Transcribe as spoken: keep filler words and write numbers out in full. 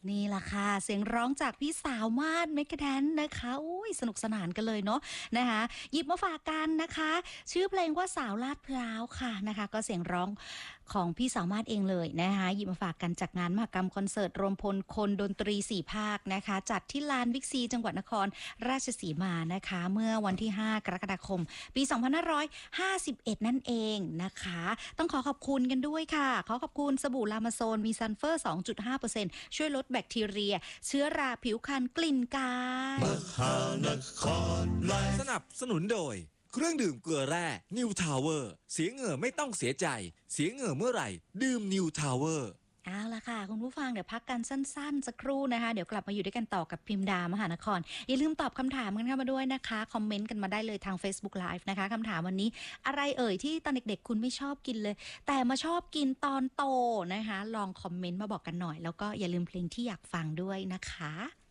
นี่ล่ะค่ะเสียงร้องจากพี่สาวมาดเมกะแดนนะคะอุ้ยสนุกสนานกันเลยเนาะนะคะหยิบมาฝากกันนะคะชื่อเพลงว่าสาวลาดพร้าวค่ะนะคะก็เสียงร้องของพี่สาวมาดเองเลยนะคะหยิบมาฝากกันจากงานมหกรรมคอนเสิร์ตรวมพลคนดนตรีสี่ภาคนะคะจัดที่ลานวิกซีจังหวัดนครราชสีมานะคะเมื่อวันที่ห้ากรกฎาคมปีสองพันห้าร้อยห้าสิบเอ็ดนั่นเองนะคะต้องขอขอบคุณกันด้วยค่ะขอขอบคุณสบู่ลามาโซนมีซัลเฟอร์ สองจุดห้าเปอร์เซ็นต์ ช่วยลดแบคทีเรียเชื้อราผิวคันกลิ่นกายมหานครไลฟ์สนับสนุนโดยเครื่องดื่มเกลือแร่นิวทาวเวอร์เสียเหงื่อไม่ต้องเสียใจเสียเหงื่อเมื่อไหร่ดื่มนิวทาวเวอร์เอาละค่ะคุณผู้ฟังเดี๋ยวพักกันสั้นๆสักครู่นะคะเดี๋ยวกลับมาอยู่ด้วยกันต่อกับพิมดามหานครอย่าลืมตอบคำถามกันเข้ามาด้วยนะคะคอมเมนต์กันมาได้เลยทาง Facebook Live นะคะคำถามวันนี้อะไรเอ่ยที่ตอนเด็กๆคุณไม่ชอบกินเลยแต่มาชอบกินตอนโตนะคะลองคอมเมนต์มาบอกกันหน่อยแล้วก็อย่าลืมเพลงที่อยากฟังด้วยนะคะ